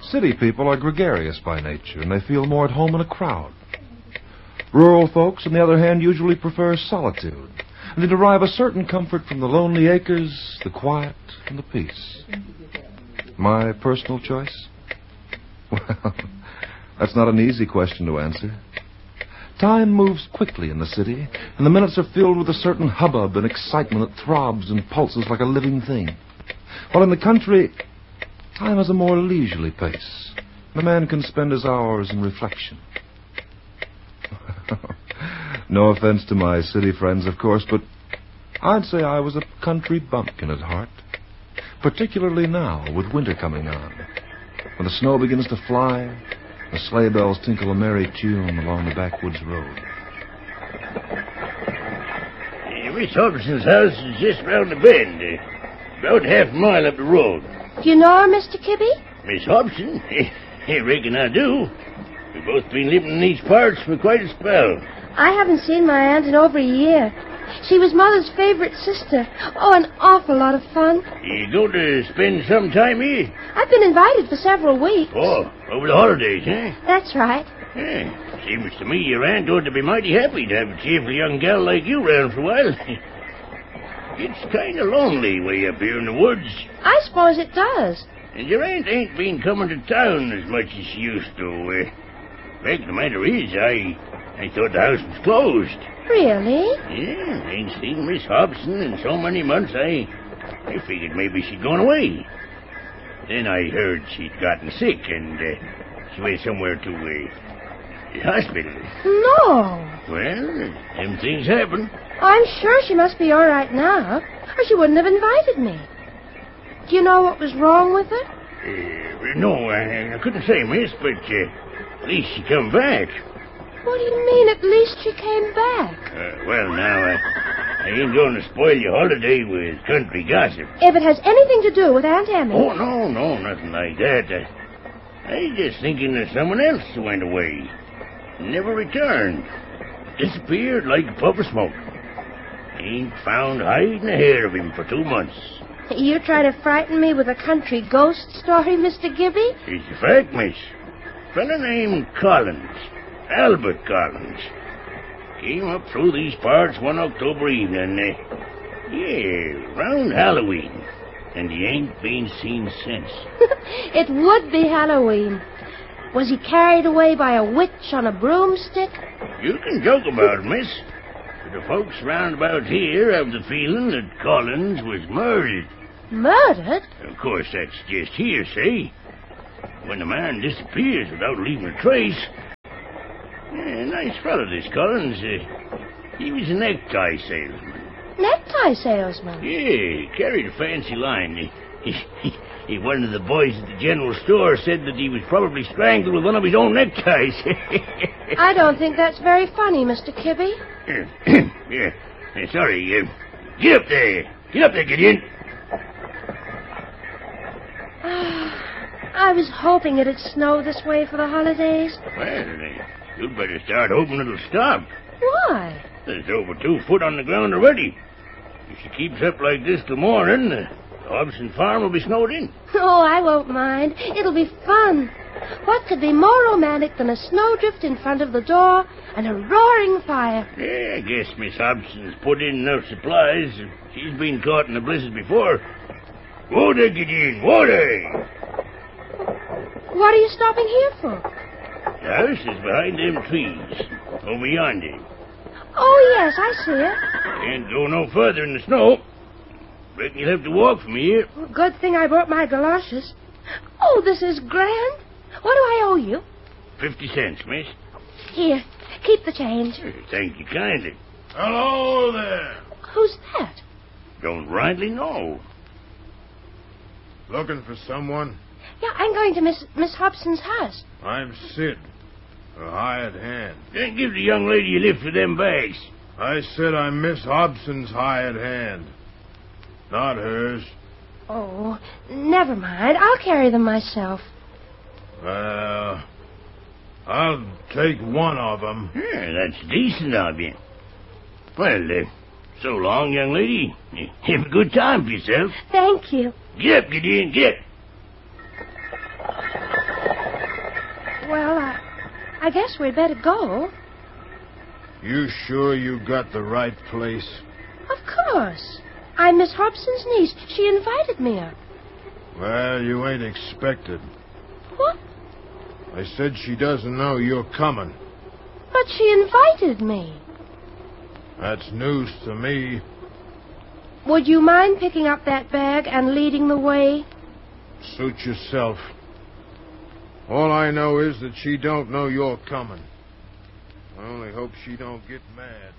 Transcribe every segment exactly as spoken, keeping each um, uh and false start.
City people are gregarious by nature, and they feel more at home in a crowd. Rural folks, on the other hand, usually prefer solitude, and they derive a certain comfort from the lonely acres, the quiet, and the peace. My personal choice? Well, that's not an easy question to answer. Time moves quickly in the city, and the minutes are filled with a certain hubbub and excitement that throbs and pulses like a living thing. While in the country, time has a more leisurely pace, and a man can spend his hours in reflection. No offense to my city friends, of course, but I'd say I was a country bumpkin at heart. Particularly now, with winter coming on. When the snow begins to fly, the sleigh bells tinkle a merry tune along the backwoods road. Uh, Miss Hobson's house is just round the bend, uh, about half a mile up the road. Do you know her, Mister Kibby? Miss Hobson? I reckon I do. We've both been living in these parts for quite a spell. I haven't seen my aunt in over a year. She was Mother's favorite sister. Oh, an awful lot of fun. You go to spend some time here? I've been invited for several weeks. Oh, over the holidays, eh? That's right. Yeah, seems to me your aunt ought to be mighty happy to have a cheerful young gal like you around for a while. It's kind of lonely way up here in the woods. I suppose it does. And your aunt ain't been coming to town as much as she used to. Uh, fact, the matter is, I, I thought the house was closed. Really? Yeah, ain't seen Miss Hobson in so many months, I, I figured maybe she'd gone away. Then I heard she'd gotten sick, and uh, she went somewhere to uh, the hospital. No. Well, them things happen. I'm sure she must be all right now, or she wouldn't have invited me. Do you know what was wrong with her? Uh, no, I, I couldn't say, miss, but uh, at least she come back. What do you mean, at least she came back? Uh, well, now, uh, I ain't going to spoil your holiday with country gossip. If it has anything to do with Aunt Emmy... Oh, no, no, nothing like that. Uh, I was just thinking of someone else who went away. Never returned. Disappeared like a puff of smoke. Ain't found hide nor hair of him for two months. You try to frighten me with a country ghost story, Mister Gibby? It's a fact, miss. Fella named Collins. Albert Collins. Came up through these parts one October evening. Uh, yeah, round Halloween. And he ain't been seen since. It would be Halloween. Was he carried away by a witch on a broomstick? You can joke about it, miss. But the folks round about here have the feeling that Collins was murdered. Murdered? Of course, that's just hearsay. When a man disappears without leaving a trace... Yeah, nice fellow, this Collins. Uh, he was a necktie salesman. Necktie salesman? Yeah, he carried a fancy line. He, he, he, one of the boys at the general store said that he was probably strangled with one of his own neckties. I don't think that's very funny, Mister Kibby. yeah, yeah, sorry. Uh, get up there. Get up there, Gideon. I was hoping it'd snow this way for the holidays. Well, uh, you'd better start hoping it'll stop. Why? There's over two foot on the ground already. If she keeps up like this till morning, the Hobson farm will be snowed in. Oh, I won't mind. It'll be fun. What could be more romantic than a snowdrift in front of the door and a roaring fire? Yeah, I guess Miss Hobson's put in enough supplies. She's been caught in a blizzard before. Water, Gideon, water! What are you stopping here for? The house is behind them trees, over yonder. Oh, yes, I see it. Can't go no further in the snow. Reckon you'll have to walk from here. Good thing I brought my galoshes. Oh, this is grand. What do I owe you? Fifty cents, miss. Here, keep the change. Thank you kindly. Hello there. Who's that? Don't rightly know. Looking for someone? Yeah, I'm going to Miss Miss Hobson's house. I'm Sid, a hired hand. Then give the young lady a lift for them bags. I said I'm Miss Hobson's hired hand, not hers. Oh, never mind. I'll carry them myself. Uh, I'll take one of them. Yeah, that's decent of you. Well, uh, so long, young lady. Have a good time for yourself. Thank you. Get up, Gideon, get. Well, I, I guess we'd better go. You sure you got the right place? Of course. I'm Miss Hobson's niece. She invited me up. Well, you ain't expected. What? I said she doesn't know you're coming. But she invited me. That's news to me. Would you mind picking up that bag and leading the way? Suit yourself. All I know is that she don't know you're coming. I only hope she don't get mad.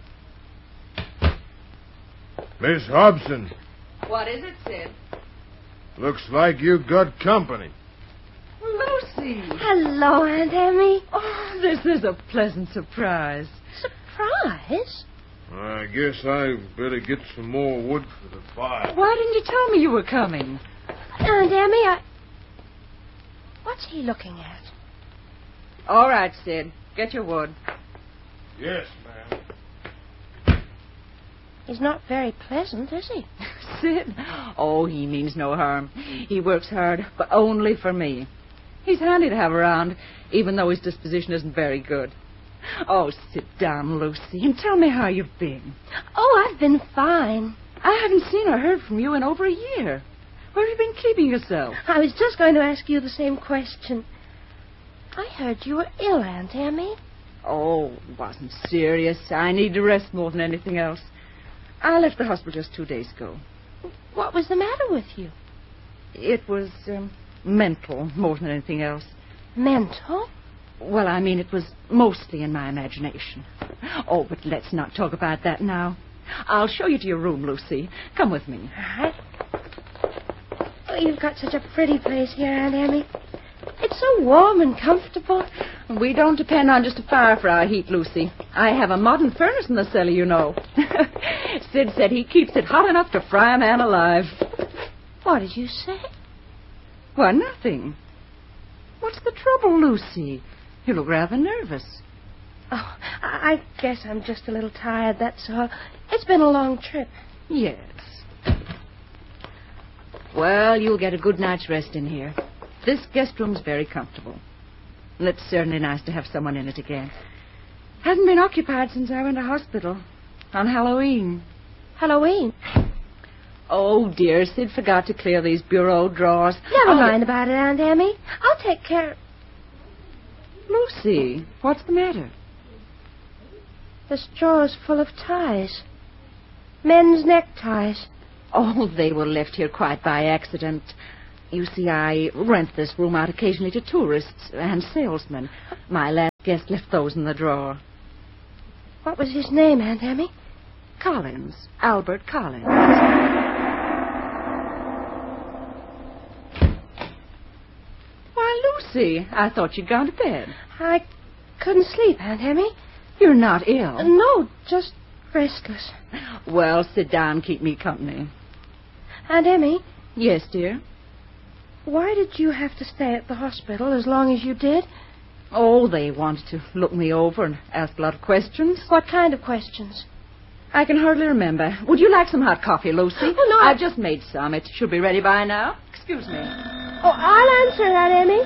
Miss Hobson. What is it, Sid? Looks like you got company. Lucy. Hello, Aunt Emmy. Oh, this is a pleasant surprise. Surprise? I guess I better get some more wood for the fire. Why didn't you tell me you were coming? Aunt Emmy, I... What's he looking at? All right, Sid. Get your wood. Yes, ma'am. He's not very pleasant, is he? Sid? Oh, he means no harm. He works hard, but only for me. He's handy to have around, even though his disposition isn't very good. Oh, sit down, Lucy, and tell me how you've been. Oh, I've been fine. I haven't seen or heard from you in over a year. Where have you been keeping yourself? I was just going to ask you the same question. I heard you were ill, Aunt Emmy. Oh, it wasn't serious. I need to rest more than anything else. I left the hospital just two days ago. What was the matter with you? It was um, mental more than anything else. Mental? Well, I mean, it was mostly in my imagination. Oh, but let's not talk about that now. I'll show you to your room, Lucy. Come with me. All right. Oh, you've got such a pretty place here, Aunt Emmy. It's so warm and comfortable. We don't depend on just a fire for our heat, Lucy. I have a modern furnace in the cellar, you know. Sid said he keeps it hot enough to fry a man alive. What did you say? Why, nothing. What's the trouble, Lucy? You look rather nervous. Oh, I guess I'm just a little tired, that's all. It's been a long trip. Yes. Well, you'll get a good night's rest in here. This guest room's very comfortable. And it's certainly nice to have someone in it again. Hasn't been occupied since I went to hospital. On Halloween. Halloween? Oh, dear, Sid forgot to clear these bureau drawers. Never I'll... mind about it, Aunt Emmy. I'll take care... Lucy, what's the matter? This drawer's full of ties. Men's neckties. Oh, they were left here quite by accident. You see, I rent this room out occasionally to tourists and salesmen. My last guest left those in the drawer. What was his name, Aunt Emmy? Collins. Albert Collins. Why, Lucy, I thought you'd gone to bed. I couldn't sleep, Aunt Emmy. You're not ill. Uh, no, just restless. Well, sit down, keep me company. Aunt Emmy? Yes, dear? Why did you have to stay at the hospital as long as you did? Oh, they wanted to look me over and ask a lot of questions. What kind of questions? I can hardly remember. Would you like some hot coffee, Lucy? Oh, no. I've just made some. It should be ready by now. Excuse me. Oh, I'll answer, Aunt Emmy.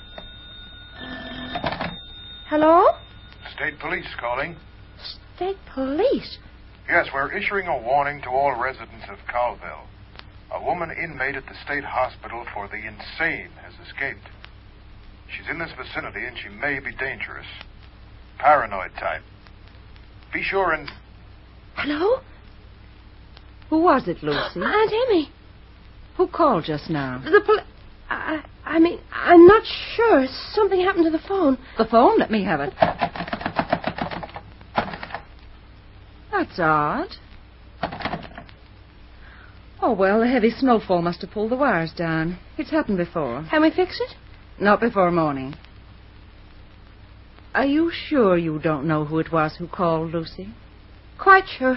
Hello? State Police calling. State Police? Yes, we're issuing a warning to all residents of Colville. A woman inmate at the state hospital for the insane has escaped. She's in this vicinity and she may be dangerous. Paranoid type. Be sure and... Hello? Who was it, Lucy? Aunt Emmy. Who called just now? The police... I, I mean, I'm not sure. Something happened to the phone. The phone? Let me have it. That's odd. Oh, well, the heavy snowfall must have pulled the wires down. It's happened before. Can we fix it? Not before morning. Are you sure you don't know who it was who called, Lucy? Quite sure.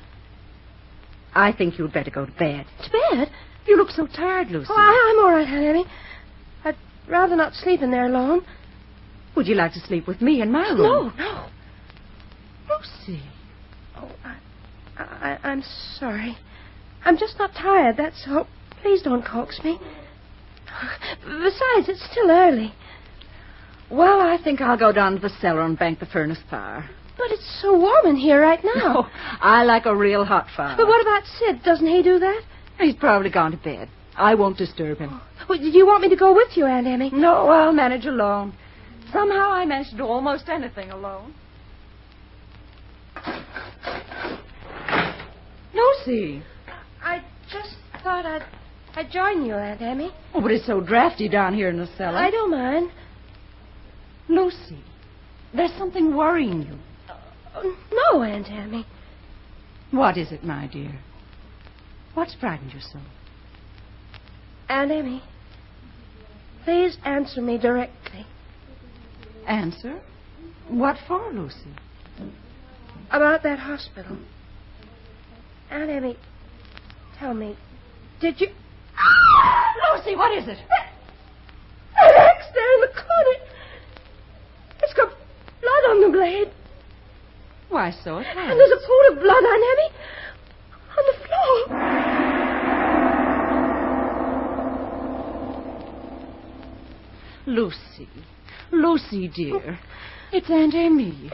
I think you'd better go to bed. To bed? You look so tired, Lucy. Oh, I, I'm all right, Aunt Emmy. I'd rather not sleep in there alone. Would you like to sleep with me in my room? No, no. Lucy. Oh, I, I, I'm sorry. I'm just not tired, that's all. Please don't coax me. Besides, it's still early. Well, I think I'll go down to the cellar and bank the furnace fire. But it's so warm in here right now. No, I like a real hot fire. But what about Sid? Doesn't he do that? He's probably gone to bed. I won't disturb him. Well, do you want me to go with you, Aunt Emmy? No, I'll manage alone. Somehow I manage to do almost anything alone. Lucy. I just thought I'd, I'd join you, Aunt Emmy. Oh, but it's so drafty down here in the cellar. I don't mind. Lucy, there's something worrying you. Oh, no, Aunt Emmy. What is it, my dear? What's frightened you so? Aunt Emmy, please answer me directly. Answer? What for, Lucy? About that hospital. Aunt Emmy, tell me, did you... Lucy, what is it? That axe there in the corner. It's got blood on the blade. Why, so it has. And there's a pool of blood, Aunt Emmy, on the floor. Lucy. Lucy, dear. It's Aunt Emmy.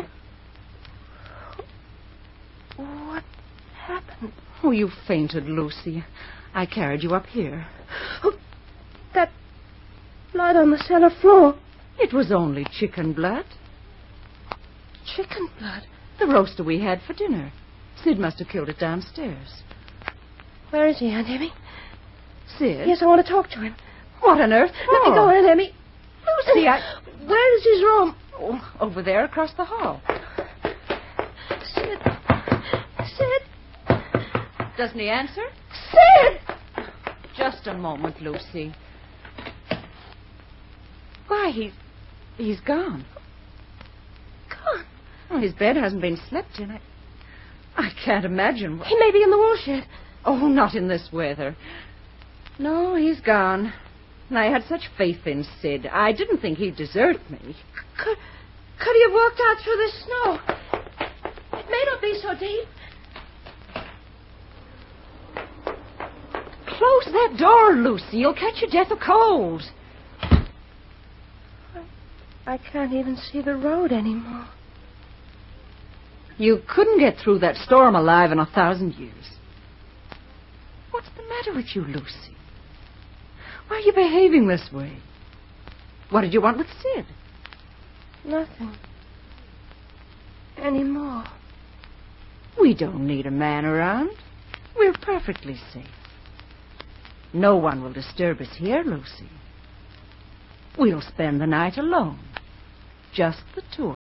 What happened? Oh, you fainted, Lucy. I carried you up here. Oh, that blood on the cellar floor. It was only chicken blood. Chicken blood? The roaster we had for dinner. Sid must have killed it downstairs. Where is he, Aunt Emmy? Sid? Yes, I want to talk to him. What on earth? Let me go, Aunt Emmy. Lucy, I... where is his room? Oh, over there across the hall. Sid. Sid. Doesn't he answer? Sid! Just a moment, Lucy. Why, he's... he's gone. Gone? Oh, his bed hasn't been slept in. I, I can't imagine what... He may be in the woolshed. Oh, not in this weather. No, he's gone. And I had such faith in Sid. I didn't think he'd desert me. Could, could he have walked out through the snow? It may not be so deep. Close that door, Lucy. You'll catch your death of cold. I can't even see the road anymore. You couldn't get through that storm alive in a thousand years. What's the matter with you, Lucy? Why are you behaving this way? What did you want with Sid? Nothing. Anymore. We don't need a man around. We're perfectly safe. No one will disturb us here, Lucy. We'll spend the night alone. Just the two of us.